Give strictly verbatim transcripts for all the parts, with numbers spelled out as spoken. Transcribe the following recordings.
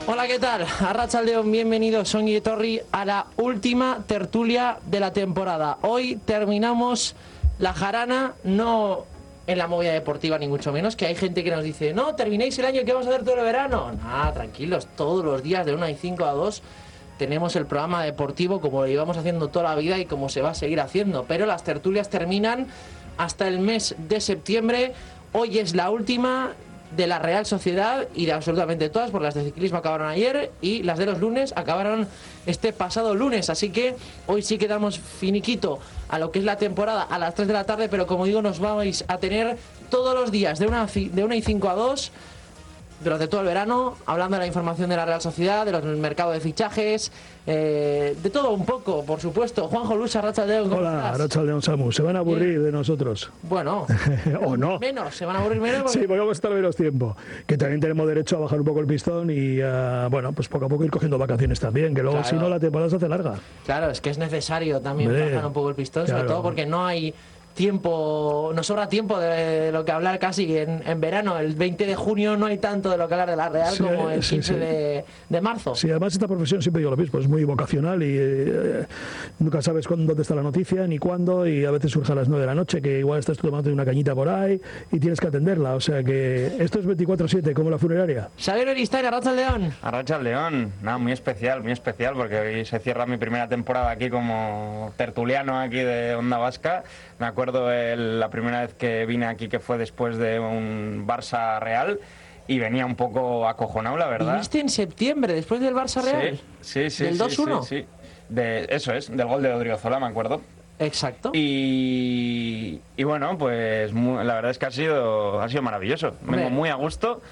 Hola, ¿qué tal? Arratsaldeon, bienvenidos, son Torri, a la última tertulia de la temporada. Hoy terminamos la jarana, no en la movida deportiva ni mucho menos, que hay gente que nos dice, no, terminéis el año, ¿qué vamos a hacer todo el verano? Nada, tranquilos, todos los días de una y cinco a dos tenemos el programa deportivo como lo llevamos haciendo toda la vida y como se va a seguir haciendo, pero las tertulias terminan hasta el mes de septiembre. Hoy es la última de la Real Sociedad y de absolutamente todas, porque las de ciclismo acabaron ayer y las de los lunes acabaron este pasado lunes, así que hoy sí que damos finiquito a lo que es la temporada a las tres de la tarde, pero como digo, nos vais a tener todos los días de una, de una y cinco a dos durante todo el verano, hablando de la información de la Real Sociedad, de los mercados de fichajes, eh, de todo un poco, por supuesto. Juanjo Luis, Arratsaldeon, ¿cómo Hola, estás? Arratsaldeon, Samu. ¿Se van a aburrir de nosotros? Bueno, ¿o no? Menos, se van a aburrir menos. Porque... Sí, porque vamos a estar menos tiempo. Que también tenemos derecho a bajar un poco el pistón y, uh, bueno, pues poco a poco ir cogiendo vacaciones también, que luego Claro. Si no la temporada se hace larga. Claro, es que es necesario también Hombre, bajar un poco el pistón, claro. sobre todo porque no hay tiempo, nos sobra tiempo de lo que hablar casi en, en verano. El veinte de junio no hay tanto de lo que hablar de la Real Sí, como el sí, quince sí. De, de marzo. Sí, además esta profesión siempre digo lo mismo, es muy vocacional y eh, nunca sabes cuándo, dónde está la noticia ni cuándo, y a veces surge a las nueve de la noche que igual estás tomando una cañita por ahí y tienes que atenderla, o sea que esto es veinticuatro siete como la funeraria. Xavier Beristain, Arratsaldeon. Arratsaldeon, nada, muy especial, muy especial, porque hoy se cierra mi primera temporada aquí como tertuliano aquí de Onda Vasca. Me acuerdo el, la primera vez que vine aquí, que fue después de un Barça Real, y venía un poco acojonado, la verdad. ¿Viniste en septiembre, después del Barça Real? Sí, sí, sí. ¿Del sí, dos uno? Sí, sí. De, eso es, del gol de Odriozola, me acuerdo. Exacto. Y, y bueno, pues muy, la verdad es que ha sido, ha sido maravilloso. Vengo muy a gusto.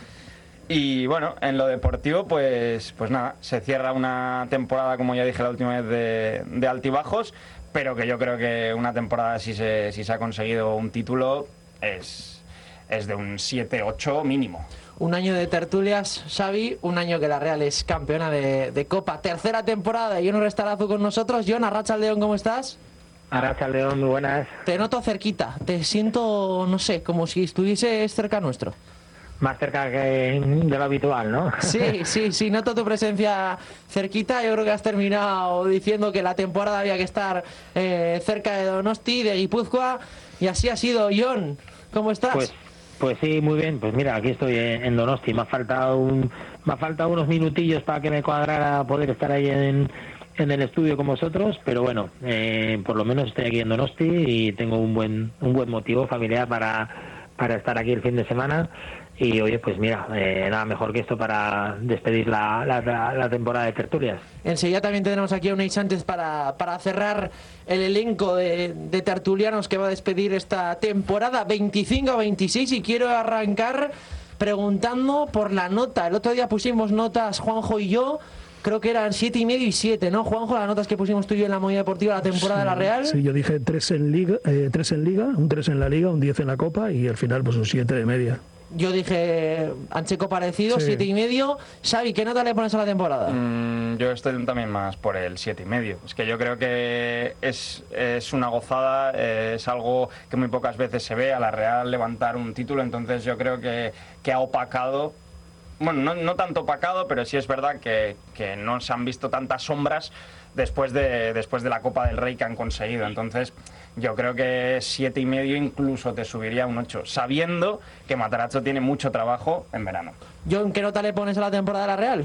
Y bueno, en lo deportivo, pues, pues nada, se cierra una temporada, como ya dije la última vez, de, de altibajos, pero que yo creo que una temporada, si se, si se ha conseguido un título, es, es de un siete ocho mínimo. Un año de tertulias, Xavi, un año que la Real es campeona de, de Copa. Tercera temporada y un restarazo con nosotros. Jon, Arratsaldeon, ¿cómo estás? Arratsaldeon, muy buenas. Te noto cerquita, te siento, no sé, como si estuvieses cerca nuestro. Más cerca que de lo habitual, ¿no? Sí, sí, sí, noto tu presencia cerquita. Yo creo que has terminado diciendo que la temporada había que estar eh, cerca de Donosti, de Guipúzcoa, y así ha sido. Jon, ¿cómo estás? Pues, pues sí, muy bien. Pues mira, aquí estoy en Donosti. Me ha faltado un, me ha faltado unos minutillos para que me cuadrara poder estar ahí en, en el estudio con vosotros, pero bueno, eh, por lo menos estoy aquí en Donosti y tengo un buen, un buen motivo familiar para, para estar aquí el fin de semana. Y oye, pues mira, eh, nada mejor que esto para despedir la, la, la temporada de tertulias. Enseguida también tendremos aquí a Unai Sánchez para, para cerrar el elenco de, de tertulianos que va a despedir esta temporada veinticinco a veintiséis, y quiero arrancar preguntando por la nota. El otro día pusimos notas, Juanjo y yo, creo que eran siete y medio y siete, ¿no, Juanjo? Las notas que pusimos tú y yo en la movida deportiva la temporada Sí, de la Real. Sí, yo dije tres en Liga, eh, tres en Liga, un tres en la Liga, un diez en la Copa y al final pues un siete de media. Yo dije Ancheco parecido, Sí. siete y medio. Xavi, ¿qué nota le pones a la temporada? Mm, yo estoy también más por el siete y medio. Es que yo creo que es, es una gozada, eh, es algo que muy pocas veces se ve a la Real levantar un título, entonces yo creo que, que ha opacado. Bueno, no, no tanto opacado, pero sí es verdad que, que no se han visto tantas sombras después de, después de la Copa del Rey que han conseguido. Entonces, yo creo que siete y medio incluso te subiría a un ocho, sabiendo que Matarazzo tiene mucho trabajo en verano. John, ¿qué nota le pones a la temporada de la Real?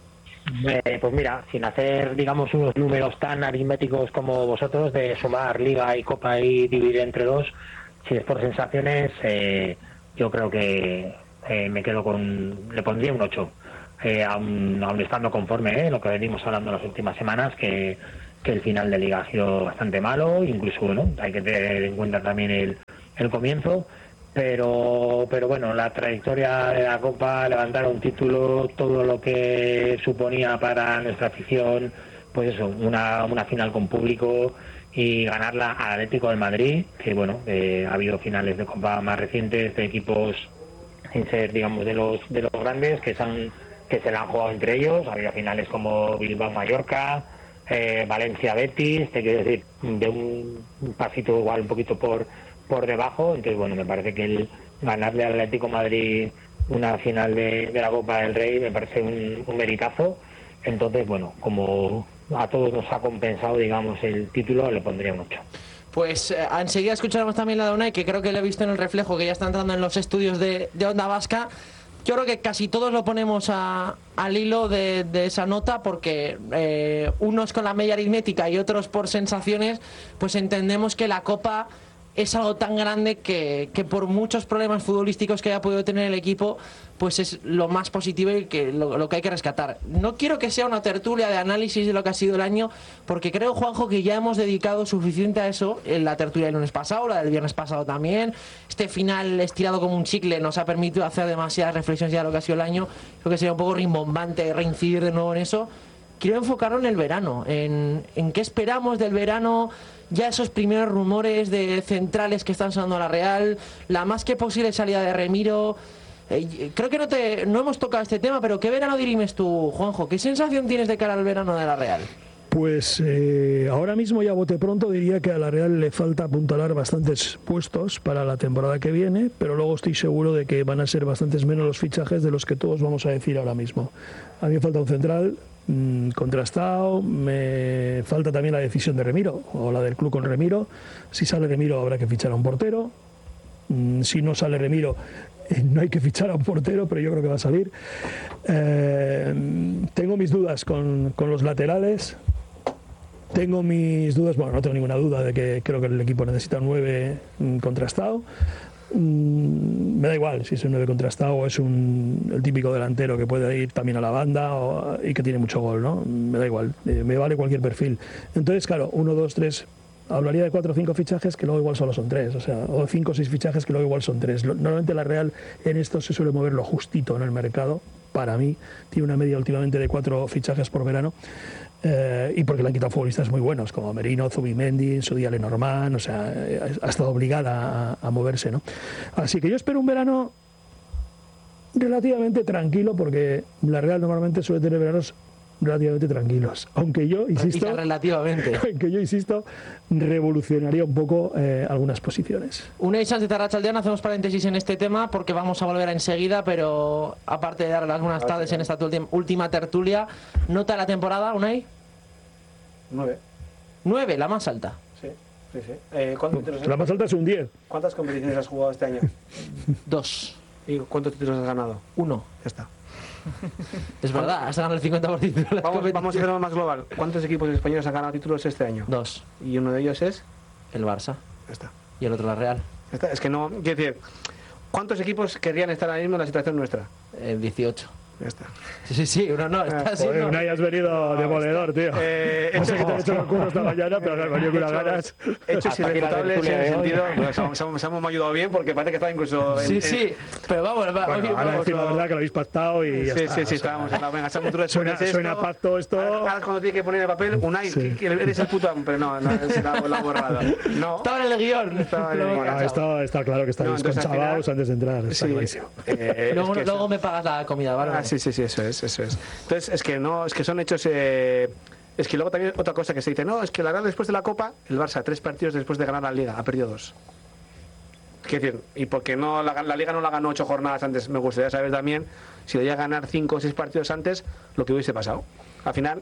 Eh, pues mira, sin hacer, digamos, unos números tan aritméticos como vosotros, de sumar Liga y Copa y dividir entre dos, si es por sensaciones, eh, yo creo que eh, me quedo con, le pondría un ocho. Eh, aún, aún estando conforme, eh, lo que venimos hablando en las últimas semanas, que, que el final de Liga ha sido bastante malo, incluso, bueno, hay que tener en cuenta también el, el comienzo, pero pero bueno, la trayectoria de la Copa, levantar un título, todo lo que suponía para nuestra afición, pues eso, una, una final con público y ganarla al Atlético de Madrid, que bueno, eh, ha habido finales de Copa más recientes de equipos sin ser, digamos, de los de los grandes, que se han que se la han jugado entre ellos. Había finales como Bilbao-Mallorca, eh, Valencia-Betis, te quiero decir, de un, un pasito igual un poquito por por debajo. Entonces, bueno, me parece que el ganarle al Atlético de Madrid una final de, de la Copa del Rey me parece un, un meritazo. Entonces, bueno, como a todos nos ha compensado, digamos, el título, le pondría un ocho. Pues eh, enseguida escucharemos también la de Unai, que creo que lo he visto en el reflejo, que ya está entrando en los estudios de, de Onda Vasca. Yo creo que casi todos lo ponemos a, al hilo de, de esa nota, porque eh, unos con la media aritmética y otros por sensaciones, pues entendemos que la Copa es algo tan grande que, que por muchos problemas futbolísticos que haya podido tener el equipo, pues es lo más positivo y que lo, lo que hay que rescatar. No quiero que sea una tertulia de análisis de lo que ha sido el año, porque creo, Juanjo, que ya hemos dedicado suficiente a eso en la tertulia del lunes pasado, la del viernes pasado también. Este final estirado como un chicle nos ha permitido hacer demasiadas reflexiones ya de lo que ha sido el año. Creo que sería un poco rimbombante reincidir de nuevo en eso. Quiero enfocarlo en el verano, en, en qué esperamos del verano, ya esos primeros rumores de centrales que están sonando a la Real, la más que posible salida de Remiro. Eh, creo que no te no hemos tocado este tema, pero ¿qué verano dirimes tú, Juanjo? ¿Qué sensación tienes de cara al verano de la Real? Pues eh, ahora mismo, ya bote pronto, diría que a la Real le falta apuntalar bastantes puestos para la temporada que viene, pero luego estoy seguro de que van a ser bastantes menos los fichajes de los que todos vamos a decir ahora mismo. A mí me falta un central mmm, contrastado, me falta también la decisión de Remiro, o la del club con Remiro. Si sale Remiro habrá que fichar a un portero, mmm, si no sale Remiro eh, no hay que fichar a un portero, pero yo creo que va a salir. Eh, tengo mis dudas con, con los laterales. Tengo mis dudas, bueno, no tengo ninguna duda de que creo que el equipo necesita un nueve contrastado. Mm, me da igual si es un nueve contrastado o es un, el típico delantero que puede ir también a la banda o, y que tiene mucho gol, ¿no? Me da igual, eh, me vale cualquier perfil. Entonces, claro, uno, dos, tres, hablaría de cuatro o cinco fichajes que luego igual solo son tres, o sea, o cinco o seis fichajes que luego igual son tres. Normalmente la Real en esto se suele mover lo justito en el mercado. Para mí, tiene una media últimamente de cuatro fichajes por verano. Eh, y porque le han quitado futbolistas muy buenos como Merino, Zubimendi, en su día Lenormand, o sea, ha estado obligada a, a moverse, ¿no? Así que yo espero un verano relativamente tranquilo, porque la Real normalmente suele tener veranos relativamente tranquilos, aunque yo insisto, relativamente, aunque yo insisto, revolucionaría un poco eh, algunas posiciones. Unai Sánchez Arratsaldeon, hacemos paréntesis en este tema porque vamos a volver enseguida, pero aparte de dar las buenas tardes en esta última tertulia, nota de la temporada, Unai. Nueve. Nueve, la más alta. Sí, sí, sí. Eh, ¿cuántos la más alta es un diez. ¿Cuántas competiciones has jugado este año? Dos. ¿Y cuántos títulos has ganado? Uno. Ya está. Es verdad, has ganado el cincuenta por ciento de las vamos, vamos a hacerlo más global. ¿Cuántos equipos españoles han ganado títulos este año? Dos. ¿Y uno de ellos es? El Barça. Ya está. Y el otro la Real. Ya está. Es que no, quiero decir, ¿cuántos equipos querrían estar ahora mismo en la situación nuestra? Eh, dieciocho. Ya está. Sí, sí, sí, uno no, está así. Joder, Unai, has venido demoledor, tío. Eh, no sé qué te he hecho el curro esta mañana, pero me venido con unas ganas. Hechos irrefutables en el sentido. Nos hemos, hemos ayudado bien porque parece que estaba incluso. En, sí, sí, pero vamos, bueno, oye, ahora vamos, decir la verdad que lo habéis pactado y ya sí, está. sí, sí, estábamos en la venga, esa cultura de suena, suena pacto esto. Ahora cuando tiene que poner el papel, Unai, sí. que, que eres el puto amo, pero no, no, se la, la ha borrado. No. Estaba en el guión. Estaba en el guión. Bueno, esto está claro que estáis no, conchavados antes de entrar. Está sí, clarísimo. Eh, luego es que luego eso. me pagas la comida, ¿vale? Ah, sí, sí, sí, eso es, eso es. Entonces, es que no, es que son hechos. Eh, es que luego también otra cosa que se dice, no, es que la Real después de la Copa, el Barça, tres partidos después de ganar la Liga, ha perdido dos. Es decir, y porque no la, la Liga no la ganó ocho jornadas antes, me gustaría saber también si le iba a ganar cinco o seis partidos antes, lo que hubiese pasado. Al final,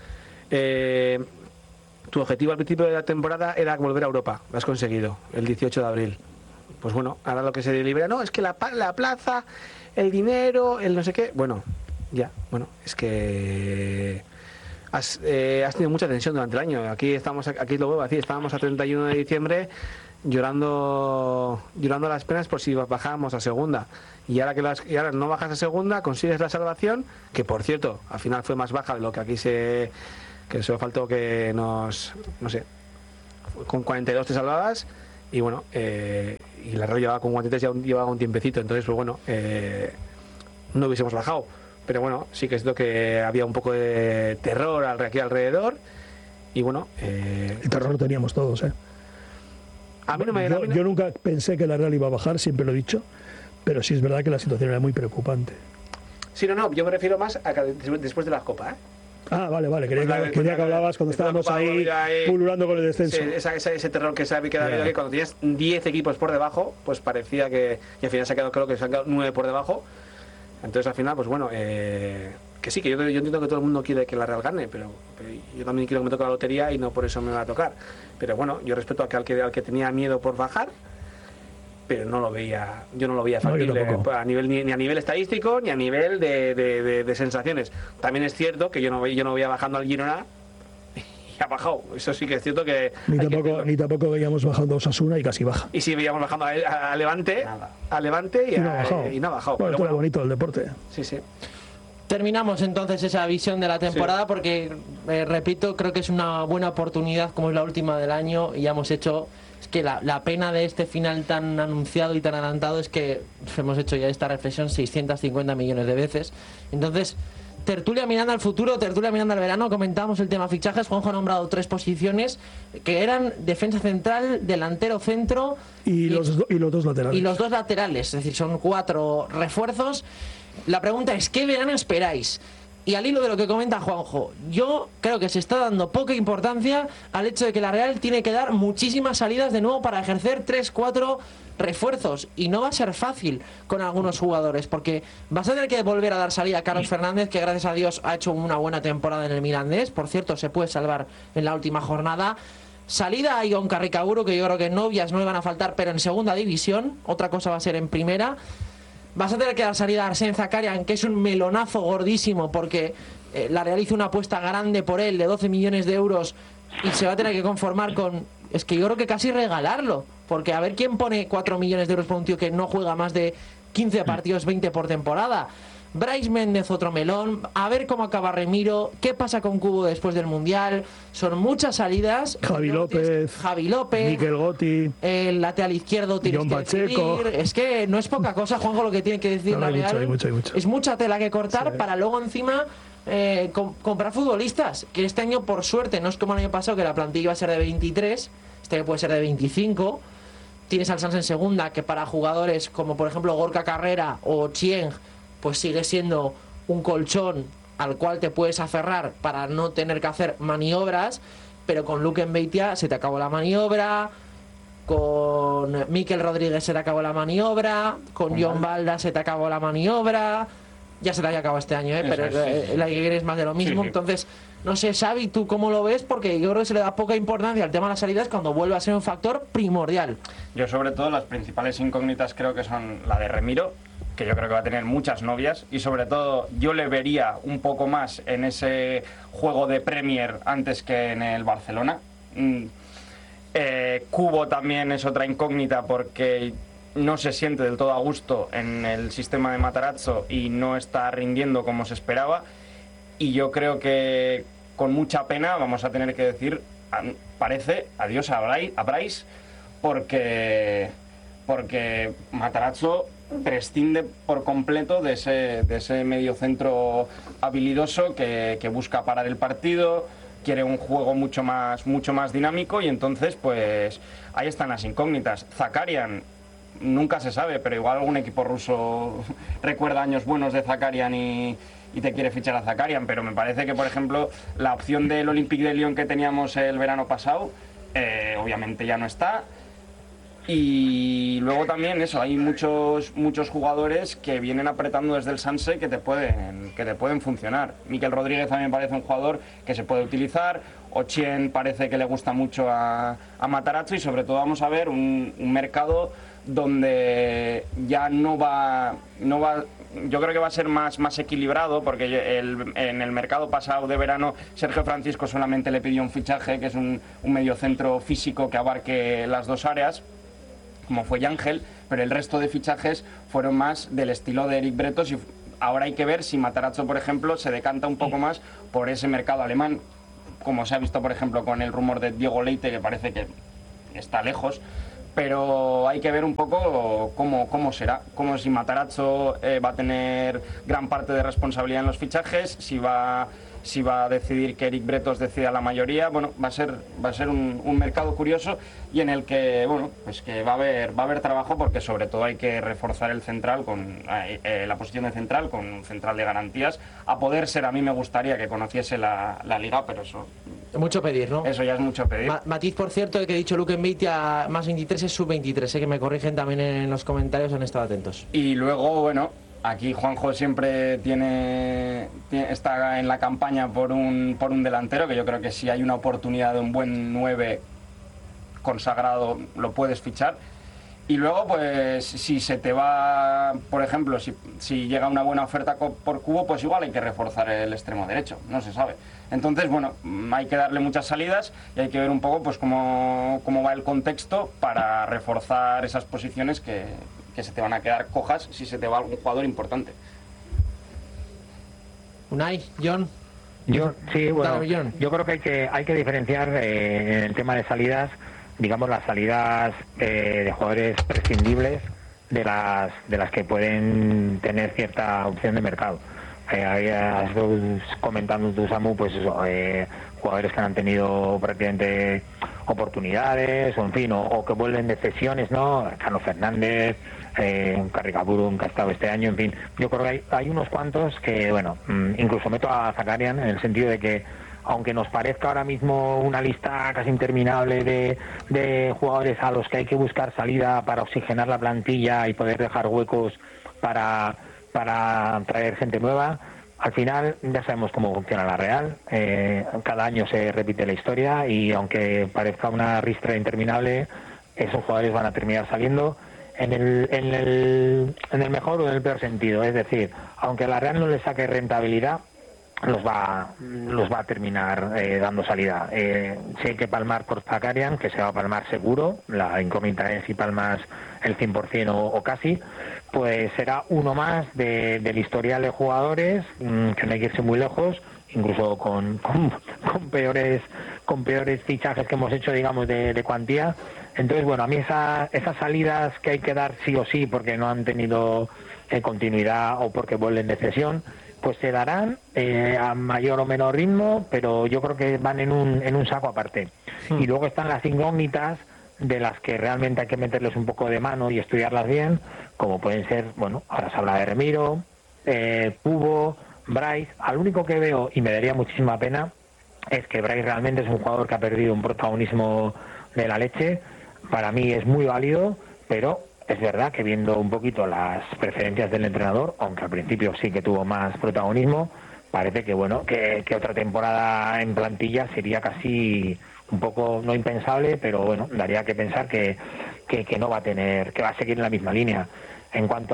eh, tu objetivo al principio de la temporada era volver a Europa, lo has conseguido, el dieciocho de abril. Pues bueno, ahora lo que se delibera, no, es que la, la plaza, el dinero, el no sé qué, bueno, ya, bueno, es que has, eh, has tenido mucha tensión durante el año. Aquí estamos, aquí lo vuelvo a decir, estábamos a treinta y uno de diciembre llorando llorando las penas por si bajábamos a segunda. Y ahora que las, y ahora no bajas a segunda, consigues la salvación, que por cierto, al final fue más baja de lo que aquí se... que solo faltó que nos... no sé, con cuarenta y dos te salvabas. Y bueno, eh, y la Real llevaba con cuarenta y tres, ya llevaba un tiempecito, entonces pues bueno, eh, no hubiésemos bajado. Pero bueno, sí que es lo que había un poco de terror aquí alrededor. Y bueno... Eh, el terror lo teníamos todos, ¿eh? A mí no me, yo, a mí no... yo nunca pensé que la Real iba a bajar, siempre lo he dicho. Pero sí es verdad que la situación era muy preocupante. Sí, no, no, yo me refiero más a que después de las copas, ¿eh? Ah, vale, vale, quería, que, la, quería que hablabas cuando estábamos ahí pululando con el descenso. Sí, esa, esa, ese terror que sabe que da vida, que cuando tienes diez equipos por debajo, pues parecía que... Y al final se ha quedado, creo que se han quedado nueve por debajo. Entonces al final, pues bueno, eh, que sí, que yo, yo entiendo que todo el mundo quiere que la Real gane, pero, pero yo también quiero que me toque la lotería y no por eso me va a tocar. Pero bueno, yo respeto al que, al que, al que tenía miedo por bajar, pero no lo veía, yo no lo veía factible no, a nivel, ni, ni a nivel estadístico ni a nivel de, de, de, de sensaciones. También es cierto que yo no, yo no veía bajando al Girona y ha bajado. Eso sí que es cierto que... Ni tampoco, ni tampoco veíamos bajando a Osasuna y casi baja. Y sí veíamos bajando a, a, a Levante, Nada. a Levante y, y, no, a, bajado. y no ha bajado. Bueno, todo bueno. bonito el deporte. Sí, sí. Terminamos entonces esa visión de la temporada sí. porque, eh, repito, creo que es una buena oportunidad, como es la última del año, y ya hemos hecho... Es que la, la pena de este final tan anunciado y tan adelantado es que hemos hecho ya esta reflexión seiscientos cincuenta millones de veces. Entonces, tertulia mirando al futuro, tertulia mirando al verano, comentamos el tema fichajes. Juanjo ha nombrado tres posiciones que eran defensa central, delantero centro y, y, los, y los dos laterales. Y los dos laterales, es decir, son cuatro refuerzos. La pregunta es, ¿qué verano esperáis? Y al hilo de lo que comenta Juanjo, yo creo que se está dando poca importancia al hecho de que la Real tiene que dar muchísimas salidas de nuevo para ejercer tres cuatro refuerzos. Y no va a ser fácil con algunos jugadores, porque vas a tener que volver a dar salida a Carlos Fernández, que gracias a Dios ha hecho una buena temporada en el Mirandés. Por cierto, se puede salvar en la última jornada. Salida a Ion Carricaburu, que yo creo que novias no le van a faltar, pero en segunda división. Otra cosa va a ser en primera. Vas a tener que dar salida a Arsène Zakarian, que es un melonazo gordísimo, porque eh, la Real hizo una apuesta grande por él de doce millones de euros y se va a tener que conformar con... Es que yo creo que casi regalarlo, porque a ver quién pone cuatro millones de euros por un tío que no juega más de quince partidos, veinte por temporada. Brais Méndez, otro melón. A ver cómo acaba Remiro. ¿Qué pasa con Cubo después del Mundial? Son muchas salidas. Javi López. Javi López. Miquel Gotti. El lateral izquierdo tienes John que Pacheco. decidir. Es que no es poca cosa, Juanjo, lo que tiene que decir no, la hay Real. Mucho, hay mucho, hay mucho. Es mucha tela que cortar sí. para luego encima eh, com comprar futbolistas. Que este año, por suerte, no es como el año pasado, que la plantilla iba a ser de veintitrés. Este año puede ser de veinticinco. Tienes al Sanz en segunda, que para jugadores como por ejemplo Gorka Carrera o Chieng, pues sigue siendo un colchón al cual te puedes aferrar para no tener que hacer maniobras, pero con Luque Mbeitia se te acabó la maniobra, con Mikel Rodríguez se te acabó la maniobra, con John Balda se te acabó la maniobra, ya se te había acabado este año, ¿eh? pero es, sí, sí. la que es más de lo mismo, sí, sí. Entonces, no sé, Xavi, ¿tú cómo lo ves? Porque yo creo que se le da poca importancia al tema de las salidas cuando vuelve a ser un factor primordial. Yo sobre todo las principales incógnitas creo que son la de Remiro, que yo creo que va a tener muchas novias, y sobre todo yo le vería un poco más en ese juego de Premier antes que en el Barcelona. Mm. Eh, Cubo también es otra incógnita porque no se siente del todo a gusto en el sistema de Matarazzo y no está rindiendo como se esperaba, y yo creo que con mucha pena vamos a tener que decir, parece, adiós a Brais, a Brais porque, porque Matarazzo prescinde por completo de ese, de ese mediocentro habilidoso que, que busca parar el partido, quiere un juego mucho más, mucho más dinámico, y entonces pues ahí están las incógnitas. Zakarian nunca se sabe, pero igual algún equipo ruso recuerda años buenos de Zakarian y, y te quiere fichar a Zakarian, pero me parece que por ejemplo la opción del Olympique de Lyon que teníamos el verano pasado eh, obviamente ya no está. Y luego también eso, hay muchos muchos jugadores que vienen apretando desde el Sanse que te pueden que te pueden funcionar. Mikel Rodríguez también parece un jugador que se puede utilizar. Ochien parece que le gusta mucho a, a Matarazzo, y sobre todo vamos a ver un, un mercado donde ya no va no va yo creo que va a ser más, más equilibrado, porque el, en el mercado pasado de verano Sergio Francisco solamente le pidió un fichaje, que es un, un mediocentro físico que abarque las dos áreas, como fue Yángel, pero el resto de fichajes fueron más del estilo de Eric Bretos, y ahora hay que ver si Matarazzo, por ejemplo, se decanta un poco más por ese mercado alemán, como se ha visto, por ejemplo, con el rumor de Diego Leite, que parece que está lejos, pero hay que ver un poco cómo, cómo será, cómo si Matarazzo eh, va a tener gran parte de responsabilidad en los fichajes, si va... si va a decidir que Eric Bretos decida la mayoría. Bueno, va a ser va a ser un, un mercado curioso, y en el que bueno pues que va a haber va a haber trabajo, porque sobre todo hay que reforzar el central con eh, eh, la posición de central con un central de garantías. A poder ser, a mí me gustaría que conociese la, la liga, pero eso mucho pedir, ¿no? Eso ya es mucho pedir. Ma matiz, por cierto, de que he dicho Luque Mbeitia más veintitrés es sub veintitrés, ¿eh? Que me corrigen también en los comentarios, han estado atentos. Y luego, bueno, Aquí Juanjo siempre tiene, tiene está en la campaña por un, por un delantero, que yo creo que si hay una oportunidad de un buen nueve consagrado lo puedes fichar. Y luego, pues, si se te va, por ejemplo, si, si llega una buena oferta por Cubo, pues igual hay que reforzar el extremo derecho, no se sabe. Entonces, bueno, hay que darle muchas salidas y hay que ver un poco, pues, cómo, cómo va el contexto para reforzar esas posiciones que, que se te van a quedar cojas si se te va algún jugador importante. Unai, John. Yo, sí, bueno, Dale, John. yo creo que hay que, hay que diferenciar eh, en el tema de salidas, digamos, las salidas eh, de jugadores prescindibles de las de las que pueden tener cierta opción de mercado. Eh, ahí has estado comentando tú, Samu, pues eso, eh, jugadores que han tenido prácticamente oportunidades, o en fin, o, o que vuelven de cesiones, ¿no? Carlos Fernández, eh, Carricaburum, que ha estado este año, en fin. Yo creo que hay, hay unos cuantos que, bueno, incluso meto a Zakarian en el sentido de que, aunque nos parezca ahora mismo una lista casi interminable de, de jugadores a los que hay que buscar salida para oxigenar la plantilla y poder dejar huecos para, para traer gente nueva, al final ya sabemos cómo funciona la Real. Eh, cada año se repite la historia y aunque parezca una ristra interminable, esos jugadores van a terminar saliendo en el, en el, en el mejor o en el peor sentido. Es decir, aunque la Real no le saque rentabilidad, los va los va a terminar eh, dando salida. Eh, si hay que palmar por Zakarian, que se va a palmar seguro, la incógnita es si palmas el cien por ciento o, o casi, pues será uno más de, del historial de jugadores, mmm, que no hay que irse muy lejos, incluso con, con, con peores con peores fichajes que hemos hecho, digamos, de, de cuantía. Entonces, bueno, a mí esa, esas salidas que hay que dar sí o sí porque no han tenido eh, continuidad o porque vuelven de cesión, pues se darán eh, a mayor o menor ritmo, pero yo creo que van en un, en un saco aparte. Mm. Y luego están las incógnitas de las que realmente hay que meterles un poco de mano y estudiarlas bien, como pueden ser, bueno, ahora se habla de Remiro, eh, Cubo, Bryce. Al único que veo, y me daría muchísima pena, es que Bryce realmente es un jugador que ha perdido un protagonismo de la leche. Para mí es muy válido, pero es verdad que viendo un poquito las preferencias del entrenador, aunque al principio sí que tuvo más protagonismo, parece que bueno que, que otra temporada en plantilla sería casi un poco, no impensable, pero bueno, daría que pensar que, que, que no va a tener, que va a seguir en la misma línea. En cuanto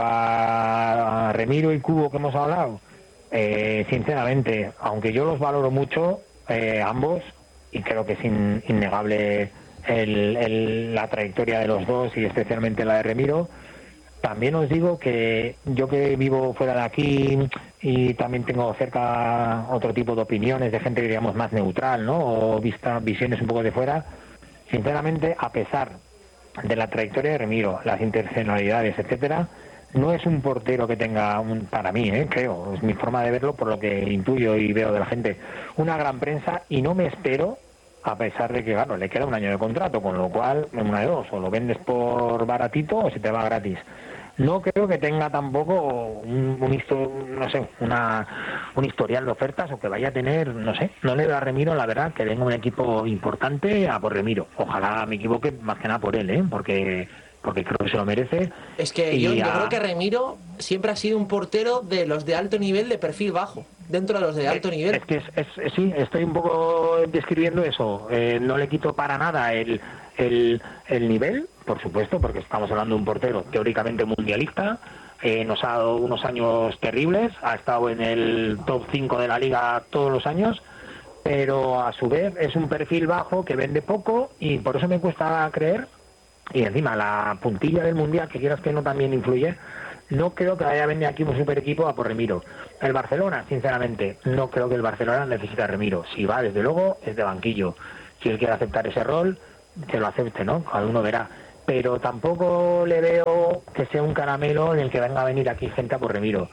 a Remiro y Cubo que hemos hablado, eh, sinceramente, aunque yo los valoro mucho, eh, ambos, y creo que es in, innegable El, el, la trayectoria de los dos y especialmente la de Remiro, también os digo que yo que vivo fuera de aquí y también tengo cerca otro tipo de opiniones de gente, diríamos, más neutral, ¿no? O vista visiones un poco de fuera, sinceramente, a pesar de la trayectoria de Remiro, las intencionalidades, etcétera, no es un portero que tenga, un, para mí, ¿eh? creo, es mi forma de verlo por lo que intuyo y veo de la gente, una gran prensa, y no me espero, a pesar de que, claro, le queda un año de contrato, con lo cual, una de dos, o lo vendes por baratito o se te va gratis. No creo que tenga tampoco un, un, histo, no sé, una, un historial de ofertas o que vaya a tener, no sé, no le da a Remiro, la verdad, que venga un equipo importante a por Remiro. Ojalá me equivoque más que nada por él, ¿eh? porque porque creo que se lo merece. Es que yo, a... yo creo que Remiro siempre ha sido un portero de los de alto nivel, de perfil bajo, dentro de los de alto es, nivel. Es que es, es, sí, estoy un poco describiendo eso. Eh, no le quito para nada el, el, el nivel, por supuesto, porque estamos hablando de un portero teóricamente mundialista. Eh, nos ha dado unos años terribles, ha estado en el top cinco de la liga todos los años, pero a su vez es un perfil bajo que vende poco y por eso me cuesta creer. Y encima la puntilla del mundial, que quieras que no también influye, no creo que vaya a venir aquí un super equipo a por Remiro. El Barcelona, sinceramente, no creo que el Barcelona necesite a Remiro. Si va, desde luego, es de banquillo. Si él quiere aceptar ese rol, que lo acepte, ¿no? Cada uno verá. Pero tampoco le veo que sea un caramelo en el que venga a venir aquí gente a por Remiro.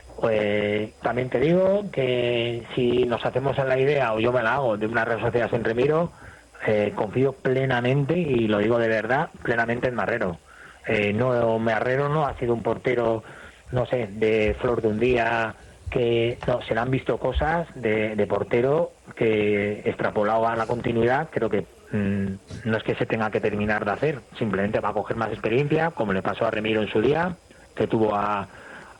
Pues también te digo que si nos hacemos en la idea, o yo me la hago, de una red social sin Remiro, Eh, confío plenamente, y lo digo de verdad, plenamente en Marrero. Eh, no, Marrero no ha sido un portero, no sé, de flor de un día, que no, se le han visto cosas de, de portero que, extrapolado a la continuidad, creo que mmm, no es que se tenga que terminar de hacer, simplemente va a coger más experiencia, como le pasó a Remiro en su día, que tuvo a,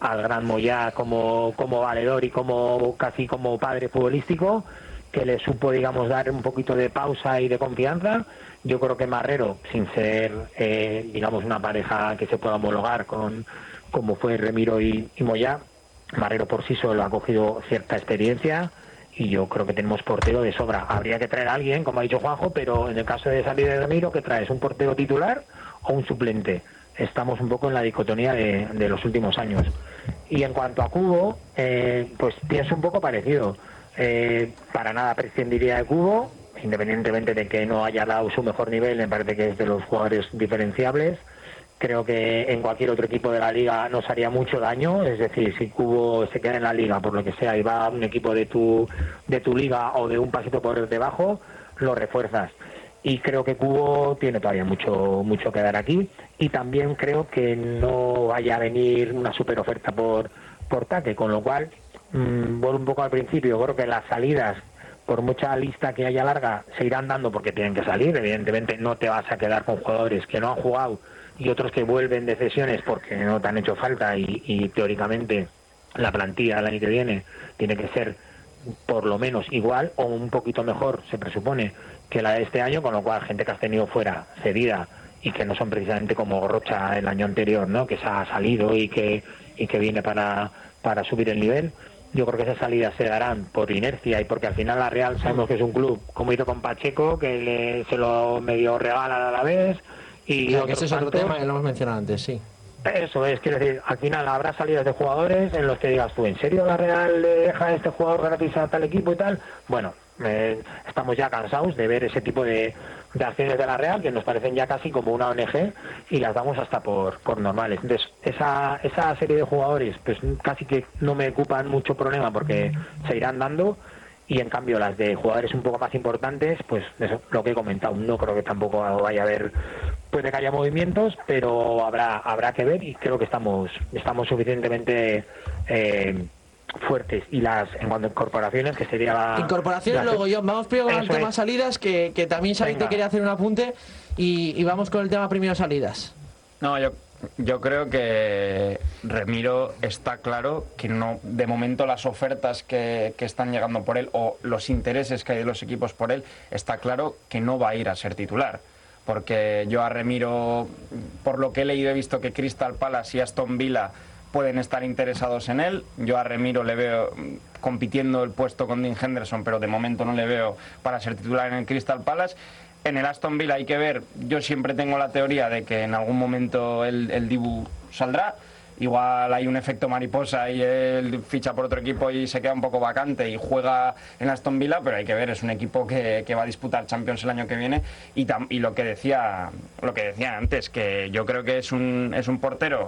al gran Moyá como, como valedor y como casi como padre futbolístico, que le supo, digamos, dar un poquito de pausa y de confianza. Yo creo que Marrero, sin ser, eh, digamos, una pareja que se pueda homologar con como fue Remiro y, y Moyá, Marrero por sí solo ha cogido cierta experiencia y yo creo que tenemos portero de sobra. Habría que traer a alguien, como ha dicho Juanjo, pero en el caso de salir de Remiro, ¿qué traes? ¿Un portero titular o un suplente? Estamos un poco en la dicotomía de, de los últimos años. Y en cuanto a Cubo, eh, pues pienso un poco parecido. Eh, para nada prescindiría de Cubo, independientemente de que no haya dado su mejor nivel, me parece que es de los jugadores diferenciables. Creo que en cualquier otro equipo de la liga nos haría mucho daño, es decir, si Cubo se queda en la liga por lo que sea y va a un equipo de tu de tu liga o de un pasito por debajo, lo refuerzas. Y creo que Cubo tiene todavía mucho mucho que dar aquí, y también creo que no vaya a venir una super oferta por por Taque, con lo cual mmm, vuelvo un poco al principio. Creo que las salidas, por mucha lista que haya larga, se irán dando porque tienen que salir. Evidentemente no te vas a quedar con jugadores que no han jugado y otros que vuelven de cesiones porque no te han hecho falta, y, y teóricamente la plantilla del año que viene tiene que ser por lo menos igual o un poquito mejor, se presupone, que la de este año, con lo cual gente que has tenido fuera cedida y que no son precisamente como Rocha el año anterior, ¿no?, que se ha salido y que y que viene para, para subir el nivel. Yo creo que esas salidas se darán por inercia y porque al final la Real sabemos que es un club, como hizo con Pacheco, que le, se lo medio regala a la vez. Y claro, que ese es otro tema que lo hemos mencionado antes, sí. Eso es, quiero decir, al final habrá salidas de jugadores en los que digas tú, ¿en serio la Real le deja a este jugador gratis a tal equipo y tal? Bueno, eh, estamos ya cansados de ver ese tipo de, de acciones de la Real que nos parecen ya casi como una O N G y las damos hasta por, por normales. Entonces, esa, esa serie de jugadores pues casi que no me ocupan mucho problema porque se irán dando. Y en cambio las de jugadores un poco más importantes, pues eso, lo que he comentado, no creo que tampoco vaya a haber, puede que haya movimientos, pero habrá habrá que ver, y creo que estamos estamos suficientemente eh, fuertes. Y las en cuanto a incorporaciones, que sería la... Incorporaciones, la, luego yo, vamos primero con el tema es. salidas, que, que también Xavi te quería hacer un apunte, y, y vamos con el tema primero salidas. No, yo... Yo creo que Remiro está claro que no, de momento las ofertas que, que están llegando por él o los intereses que hay de los equipos por él, está claro que no va a ir a ser titular. Porque yo a Remiro, por lo que he leído, he visto que Crystal Palace y Aston Villa pueden estar interesados en él. Yo a Remiro le veo compitiendo el puesto con Dean Henderson, pero de momento no le veo para ser titular en el Crystal Palace. En el Aston Villa hay que ver, yo siempre tengo la teoría de que en algún momento el, el Dibu saldrá, igual hay un efecto mariposa y él ficha por otro equipo y se queda un poco vacante y juega en Aston Villa, pero hay que ver, es un equipo que, que va a disputar Champions el año que viene, y, tam, y lo que decía lo que decía antes, que yo creo que es un, es un portero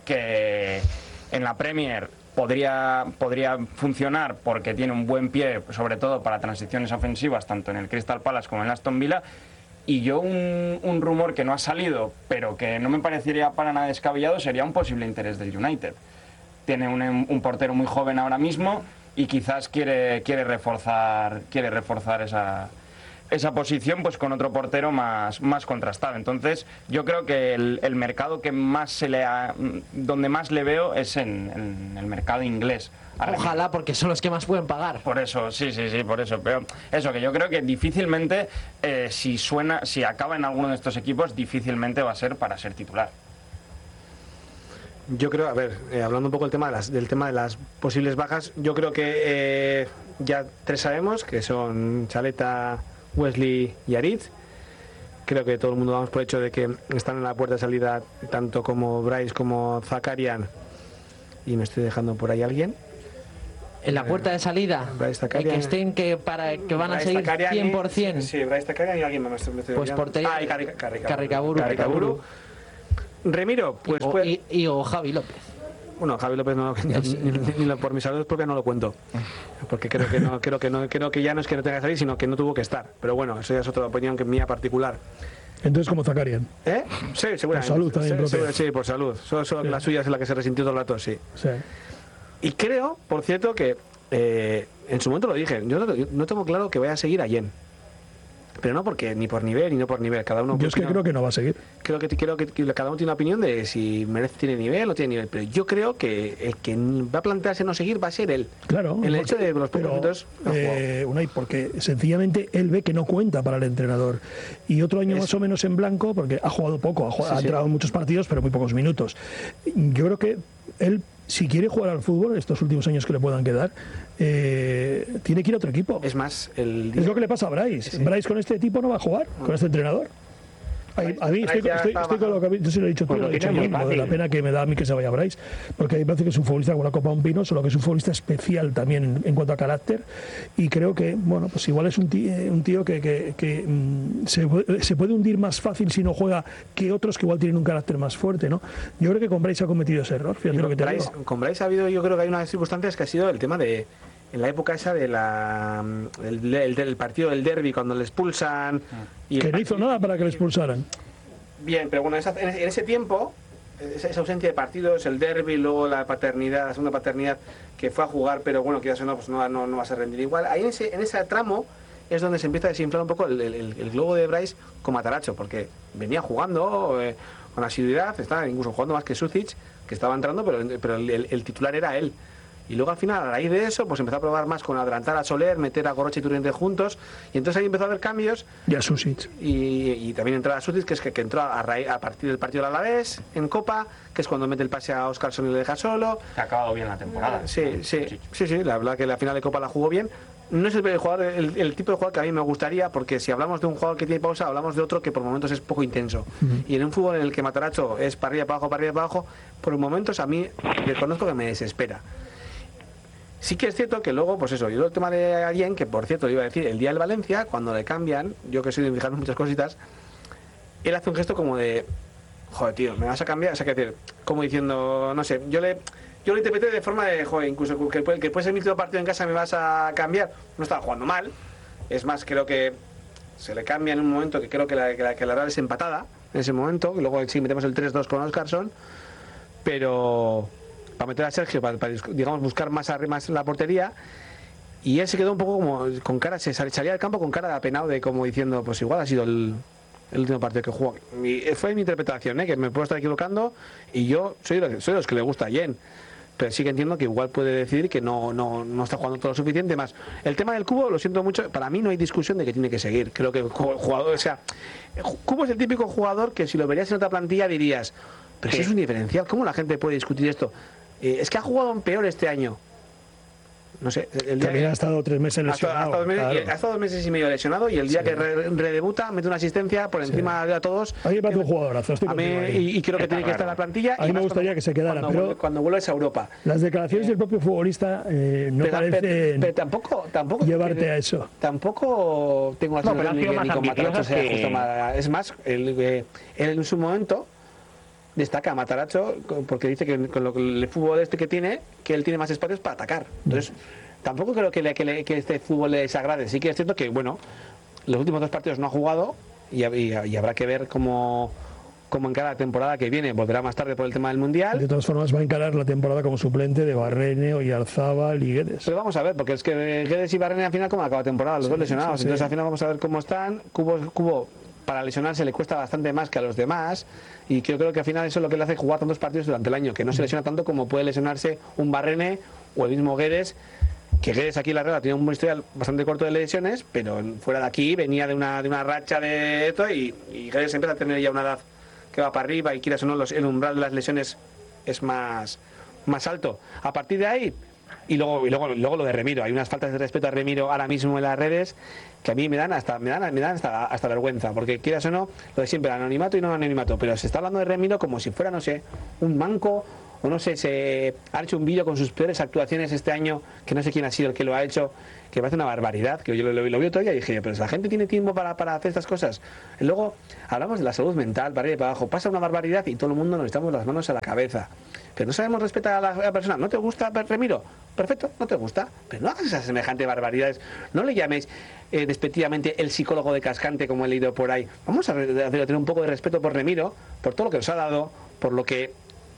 que en la Premier podría, podría funcionar porque tiene un buen pie, sobre todo para transiciones ofensivas, tanto en el Crystal Palace como en el Aston Villa. Y yo un, un rumor que no ha salido, pero que no me parecería para nada descabellado, sería un posible interés del United. Tiene un, un portero muy joven ahora mismo y quizás quiere, quiere reforzar, quiere reforzar esa... esa posición pues con otro portero más, más contrastado. Entonces yo creo que el, el mercado que más se le ha, donde más le veo es en, en el mercado inglés. Ojalá, porque son los que más pueden pagar. Por eso, sí, sí, sí, por eso. Pero eso, que yo creo que difícilmente, eh, si suena, si acaba en alguno de estos equipos, difícilmente va a ser para ser titular. Yo creo, a ver, eh, hablando un poco del tema de las, del tema de las posibles bajas, yo creo que eh, ya tres sabemos, que son Chaleta, Wesley y Aritz. Creo que todo el mundo damos por hecho de que están en la puerta de salida tanto como Bryce como Zakarian, y me estoy dejando por ahí alguien. En la puerta de salida, Bryce eh, que estén que para que van a Bryce seguir Zakarian cien por ciento. Y, sí, Bryce Zakarian y alguien más. Me estoy pues portería. Ah, y Carri, Carri, Carricaburu. Carricaburu. Remiro, pues... Y, o, pues y, y o Javi López. Bueno, Javi López no, ni, ni, ni, ni por mi salud propia no lo cuento, porque creo que no, creo que no, creo que ya no es que no tenga que salir, sino que no tuvo que estar. Pero bueno, eso ya es otra opinión que mía particular. Entonces, como Zakarian. ¿Eh? Sí, seguramente. Por salud también. Sí, sí, sí, por salud. Solo, solo sí. La suya es la que se resintió todo el rato, sí. Sí. Y creo, por cierto, que eh, en su momento lo dije, yo no, yo no tengo claro que vaya a seguir a Yen. pero no porque ni por nivel ni no por nivel, cada uno. Yo es que creo que no va a seguir. Creo que creo que cada uno tiene una opinión de si merece tiene nivel o no tiene nivel, pero yo creo que el que va a plantearse no seguir va a ser él. Claro. El hecho de los pocos minutos. Eh, Unai, porque sencillamente él ve que no cuenta para el entrenador y otro año es... más o menos en blanco, porque ha jugado poco, ha, jugado, sí, ha entrado en sí. muchos partidos, pero muy pocos minutos. Yo creo que él, si quiere jugar al fútbol, estos últimos años que le puedan quedar, eh, tiene que ir a otro equipo. Es más, el... es lo que le pasa a Brais. Sí. Brais con este tipo no va a jugar, no. con este entrenador. A, a mí estoy, estoy, estoy con lo que yo se lo he dicho tú, pues lo he dicho yo, lo de la pena que me da a mí que se vaya Brais, porque a mí me parece que es un futbolista con la Copa un Pino, solo que es un futbolista especial también en, en cuanto a carácter, y creo que, bueno, pues igual es un tío, un tío que, que, que mm, se, se puede hundir más fácil si no juega que otros que igual tienen un carácter más fuerte, ¿no? Yo creo que con Brais ha cometido ese error, fíjate lo que te Brais, digo. Con Brais ha habido, yo creo que hay unas circunstancias que ha sido el tema de en la época esa de la el, el, el partido del derbi cuando le expulsan y que no hizo nada para que le expulsaran. Bien, pero bueno, esa, en ese tiempo, esa, esa ausencia de partidos, el derbi, luego la paternidad, la segunda paternidad que fue a jugar, pero bueno, quizás no, pues no, no, no vas a rendir igual. Ahí en ese, en ese tramo es donde se empieza a desinflar un poco el, el, el globo de Brais con Matarazzo, porque venía jugando eh, con asiduidad, estaba incluso jugando más que Sucic, que estaba entrando, pero, pero el, el, el titular era él. Y luego al final, a raíz de eso, pues empezó a probar más con adelantar a Soler, meter a Gorrocha y Turriente juntos, y entonces ahí empezó a haber cambios. Y a Susic. Y, y también entró a Susic, que es que, que entró a, raíz, a partir del partido del Alavés, en Copa, que es cuando mete el pase a Óscarson y le deja solo. Ha acabado bien la temporada. Sí, sí, sí, sí, la verdad que la final de Copa la jugó bien. No es el, jugador, el, el tipo de jugador que a mí me gustaría, porque si hablamos de un jugador que tiene pausa, hablamos de otro que por momentos es poco intenso. Uh-huh. Y en un fútbol en el que Matarazzo es para arriba, para abajo, para arriba, para abajo, por momentos a mí reconozco que me desespera. Sí que es cierto que luego, pues eso, yo el tema de alguien, que por cierto, le iba a decir, el día del Valencia, cuando le cambian, yo que soy de fijarme muchas cositas, él hace un gesto como de, joder, tío, ¿me vas a cambiar? O sea, que decir, como diciendo, no sé, yo le yo lo interpreté de forma de, joder, incluso que, que después de mi último partido en casa me vas a cambiar. No estaba jugando mal, es más, creo que se le cambia en un momento que creo que la, que la, que la Real es empatada, en ese momento, y luego sí metemos el tres dos con Óscarson, pero... para meter a Sergio, para, para digamos buscar más arriba más en la portería, y él se quedó un poco como con cara, se salía del campo con cara de apenado, de como diciendo, pues igual ha sido el, el último partido que jugó. Y fue mi interpretación, ¿eh? Que me puedo estar equivocando, y yo soy de, soy de los que le gusta a Jen, pero sí que entiendo que igual puede decidir que no, no, no está jugando todo lo suficiente más. El tema del Cubo, lo siento mucho, para mí no hay discusión de que tiene que seguir. Creo que el jugador, o sea, Cubo es el típico jugador que si lo verías en otra plantilla dirías, pero si es un diferencial, ¿cómo la gente puede discutir esto? Eh, es que ha jugado en peor este año. No sé. El día También que, ha estado tres meses lesionado. Ha estado, ha, estado meses, claro. ha estado dos meses y medio lesionado, y el día sí. que re, redebuta mete una asistencia por encima sí. de a todos. A mí me parece un jugadorazo. Estoy a mí, y, y creo que tiene que estar en la plantilla. A mí me gustaría cuando, que se quedara, cuando, pero cuando vuelves a Europa. Las declaraciones eh, del propio futbolista eh, no pero, parecen pero, pero tampoco, tampoco llevarte que, a eso. Tampoco tengo la sensación no, de que ni con Matarazzo que... sea justo más. Es más, él, eh, él en su momento destaca a Matarazzo porque dice que con lo, el fútbol este que tiene, que él tiene más espacios para atacar. Entonces, mm. tampoco creo que, le, que, le, que este fútbol les agrade. Sí que es cierto que, bueno, los últimos dos partidos no ha jugado y, y, y habrá que ver cómo, cómo encara la temporada que viene. Volverá más tarde por el tema del Mundial. De todas formas, va a encarar la temporada como suplente de Barrene, Oyarzábal y Guedes. Pero vamos a ver, porque es que Guedes y Barrene al final como acaba la temporada, los sí, dos lesionados. Sí, sí. Entonces al final vamos a ver cómo están. Cubo, Cubo para lesionarse le cuesta bastante más que a los demás, y yo creo que al final eso es lo que le hace jugar tantos partidos durante el año, que no se lesiona tanto como puede lesionarse un Barrene o el mismo Guedes, que Guedes aquí en la Real tiene un historial bastante corto de lesiones, pero fuera de aquí venía de una, de una racha de esto, y, y Guedes empieza a tener ya una edad que va para arriba, y quieras o no, los, el umbral de las lesiones es más, más alto. A partir de ahí, y luego, y luego, luego lo de Remiro, hay unas faltas de respeto a Remiro ahora mismo en las redes que a mí me dan hasta me dan, me dan hasta, hasta vergüenza, porque quieras o no, lo de siempre, anonimato y no anonimato, pero se está hablando de Remiro como si fuera, no sé, un manco, o no sé, se ha hecho un vídeo con sus peores actuaciones este año, que no sé quién ha sido el que lo ha hecho, que parece una barbaridad, que yo lo, lo, lo vi todavía y dije, pero si la gente tiene tiempo para, para hacer estas cosas. Y luego hablamos de la salud mental, para arriba y para abajo, pasa una barbaridad y todo el mundo nos echamos las manos a la cabeza, pero no sabemos respetar a la, a la persona. ¿No te gusta Remiro? Perfecto, no te gusta, pero no hagas esas semejantes barbaridades, no le llames eh, despectivamente el psicólogo de Cascante, como he leído por ahí. Vamos a, a tener un poco de respeto por Remiro, por todo lo que nos ha dado, por lo que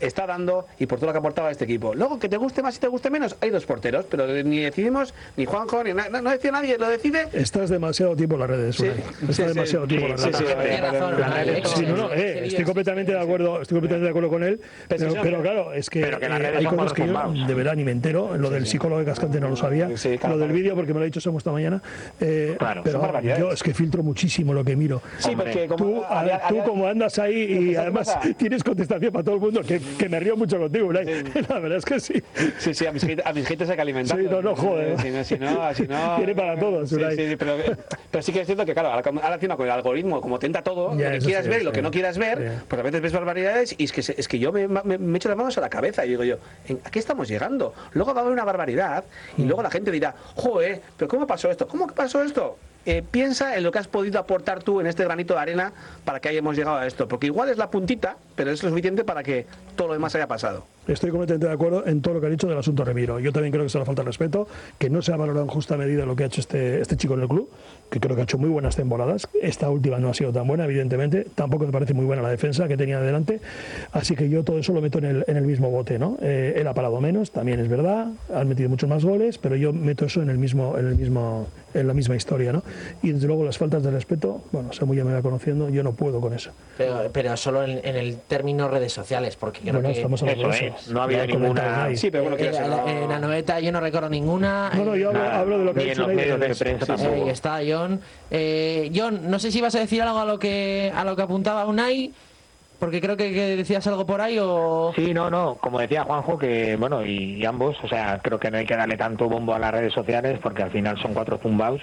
está dando y por todo lo que aportaba a este equipo. Luego, que te guste más y te guste menos, hay dos porteros, pero ni decidimos, ni Juanjo, ni na no, no decide nadie, lo decide. Estás demasiado tiempo en las redes, Sí, Estás sí, demasiado sí, tiempo en las redes. sí, sí, Tiene razón, vale. Sí, no, no, eh, estoy completamente de acuerdo, estoy completamente de acuerdo con él, pero, pero claro, es que, Pero que las eh, redes hay son cosas que yo malos de verdad ni me entero. Lo del psicólogo de Cascante no lo sabía, Sí, claro, lo del claro. vídeo porque me lo ha dicho Samu esta mañana, eh, Claro, pero son barbaridades. yo es que filtro muchísimo lo que miro. Sí, Hombre, porque como Tú, a- había- tú había- como andas ahí y ¿Sabes qué además pasa? tienes contestación para todo el mundo, que, que me río mucho contigo, Unai. La verdad es que sí. Sí, sí, a mis haters, a mis haters hay que alimentar. Sí, no, no, joder. Si no, si no, si no Tiene para todos, Sí, Unai. sí, pero, pero sí que es cierto que, claro, ahora, ahora encima con el algoritmo, como tenta todo, Ya, lo que eso quieras sí, ver y sí. lo que no quieras ver, Sí. pues a veces ves barbaridades y es que, se- es que yo me, me, me echo las manos a la cabeza y digo yo, ¿en- ¿a qué estamos llegando? Luego va a haber una barbaridad y luego la gente dirá, joder, ¿pero cómo pasó esto? ¿Cómo que pasó esto? Eh, piensa en lo que has podido aportar tú en este granito de arena para que hayamos llegado a esto, porque igual es la puntita, pero es lo suficiente para que todo lo demás haya pasado. Estoy completamente de acuerdo en todo lo que ha dicho del asunto Remiro. Yo también creo que se le falta el respeto, que no se ha valorado en justa medida lo que ha hecho este, este chico en el club, que creo que ha hecho muy buenas temporadas. Esta última no ha sido tan buena, evidentemente. Tampoco me parece muy buena la defensa que tenía delante. Así que yo todo eso lo meto en el, en el mismo bote, ¿no? Eh, él ha parado menos, también es verdad. Han metido muchos más goles, pero yo meto eso en el mismo, en el mismo, en la misma historia, ¿no? Y desde luego las faltas de respeto, bueno, Samu ya me va conociendo, yo no puedo con eso. Pero, pero solo en, en el término redes sociales, porque creo Bueno, que... estamos hablando Eso de es, eso. no ha habido Ya ha comentado ninguna- Unai. Sí, pero bueno, Eh, que la- en la noveta yo no recuerdo ninguna. No, no, yo hablo, Nada, hablo de lo que ni ha en hecho los Unai medios de redes. prensa Sí, sí. tampoco. Ahí está John. Eh, John, no sé si vas a decir algo a lo que a lo que apuntaba Unai, porque creo que, que decías algo por ahí o... Sí, no, no, como decía Juanjo, que bueno, y, y ambos, o sea, creo que no hay que darle tanto bombo a las redes sociales porque al final son cuatro zumbaos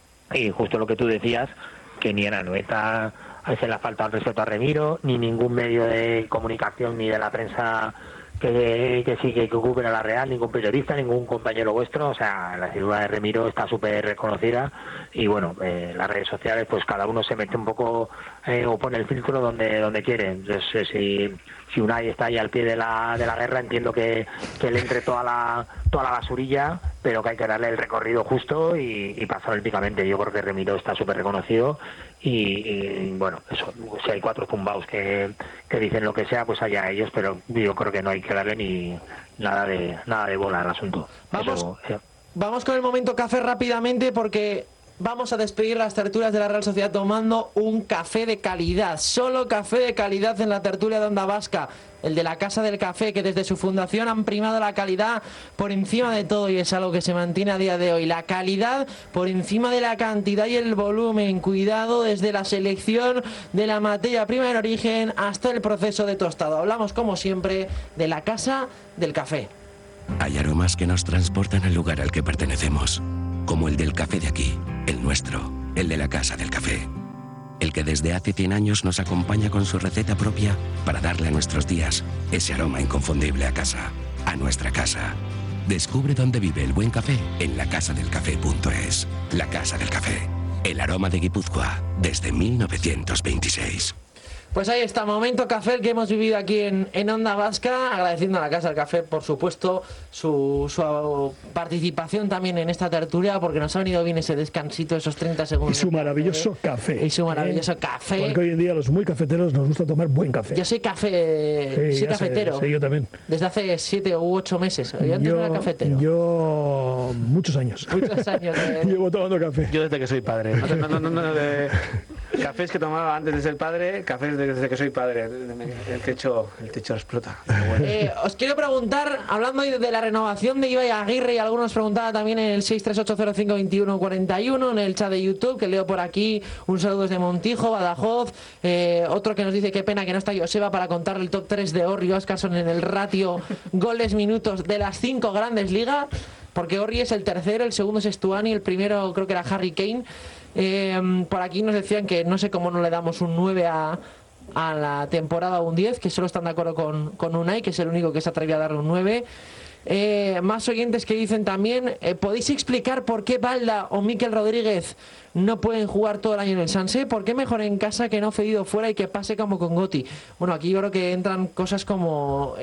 y justo lo que tú decías, que ni en Anoeta se le ha faltado el respeto a Remiro, ni ningún medio de comunicación ni de la prensa que, que sí que ocupen a la Real, ningún periodista, ningún compañero vuestro, o sea, la figura de Remiro está súper reconocida y bueno, eh, las redes sociales pues cada uno se mete un poco eh, o pone el filtro donde donde quiere, entonces eh, si, si Unai está ahí al pie de la, de la guerra entiendo que, que le entre toda la toda la basurilla, pero que hay que darle el recorrido justo y, y pasar olímpicamente. Yo creo que Remiro está súper reconocido y, y, bueno, eso, si hay cuatro zumbaos que, que dicen lo que sea, pues allá ellos, pero yo creo que no hay que darle ni nada de nada de bola al asunto. Vamos. Eso, eh, Vamos con el momento café rápidamente porque vamos a despedir las tertulias de la Real Sociedad tomando un café de calidad. Solo café de calidad en la tertulia de Onda Vasca. El de la Casa del Café, que desde su fundación han primado la calidad por encima de todo y es algo que se mantiene a día de hoy. La calidad por encima de la cantidad y el volumen. Cuidado desde la selección de la materia prima en origen hasta el proceso de tostado. Hablamos, como siempre, de la Casa del Café. Hay aromas que nos transportan al lugar al que pertenecemos, como el del café de aquí, el nuestro, el de la Casa del Café. El que desde hace cien años nos acompaña con su receta propia para darle a nuestros días ese aroma inconfundible a casa, a nuestra casa. Descubre dónde vive el buen café en la casa del café punto es. La Casa del Café, el aroma de Guipúzcoa desde mil novecientos veintiséis. Pues ahí está, momento café el que hemos vivido aquí en, en Onda Vasca, agradeciendo a la Casa del Café, por supuesto, su, su participación también en esta tertulia, porque nos ha venido bien ese descansito, esos treinta Y segundos. su de maravilloso café. Y su maravilloso ¿eh? café. Porque hoy en día a los muy cafeteros nos gusta tomar buen café. Yo soy café, Sí, soy ya sé, cafetero. sí, yo también. Desde hace siete u ocho meses. Yo antes no era cafetero. yo muchos años. Muchos años. de- Llevo tomando café. Yo desde que soy padre. No, no, no, no, de cafés que tomaba antes de ser padre, cafés desde que soy padre. El techo, el techo explota. Pero bueno. Eh, os quiero preguntar, hablando de la renovación de Ibai Aguirre, y algunos preguntaban también en el seis tres ocho cero cinco dos uno cuatro uno, en el chat de YouTube, que leo por aquí, un saludo desde Montijo, Badajoz, eh, otro que nos dice qué pena que no está Joseba para contar el top tres de Orri Oscarson en el ratio goles minutos de las cinco grandes ligas, porque Orri es el tercero, el segundo es Stuani, el primero creo que era Harry Kane. Eh, por aquí nos decían que no sé cómo no le damos un nueve a a la temporada, un diez, que solo están de acuerdo con, con Unai, que es el único que se atrevió a darle un nueve. Eh, más oyentes que dicen también, eh, ¿podéis explicar por qué Balda o Mikel Rodríguez no pueden jugar todo el año en el Sanse? ¿Por qué mejor en casa que no cedido fuera y que pase como con Gotti? Bueno, aquí yo creo que entran cosas como